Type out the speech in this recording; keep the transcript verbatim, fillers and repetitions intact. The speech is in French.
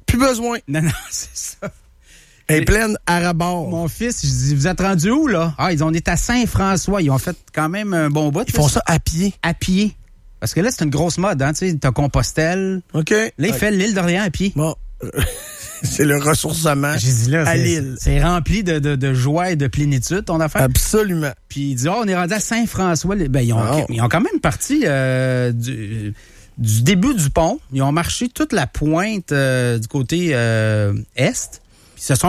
plus besoin. Non, non, c'est ça. Elle est pleine à rabord. Mon fils, je dis, vous êtes rendu où, là? Ah, ils ont été à Saint-François. Ils ont fait quand même un bon bout. Ils font ça à pied. À pied. Parce que là, c'est une grosse mode, hein, tu sais, t'as Compostelle. OK. Là, il okay. fait l'île d'Orléans à pied. Bon. c'est le ressourcement J'ai dit là, à c'est, l'île. C'est rempli de, de, de joie et de plénitude, ton affaire. Absolument. Puis il dit, oh, on est rendu à Saint-François. Ben, ils ont, oh. ils ont quand même parti euh, du, du début du pont. Ils ont marché toute la pointe euh, du côté euh, est. Puis se sont